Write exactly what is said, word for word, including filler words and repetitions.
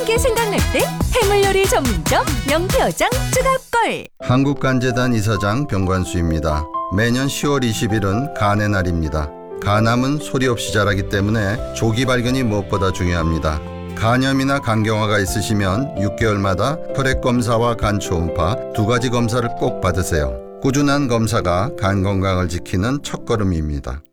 게 생각날 때 해물요리 전문점 명태어장 추가골. 한국간재단 이사장 병관수입니다. 매년 시월 이십일은 간의 날입니다. 간암은 소리 없이 자라기 때문에 조기 발견이 무엇보다 중요합니다. 간염이나 간경화가 있으시면 육 개월마다 혈액검사와 간 초음파 두 가지 검사를 꼭 받으세요. 꾸준한 검사가 간 건강을 지키는 첫걸음입니다.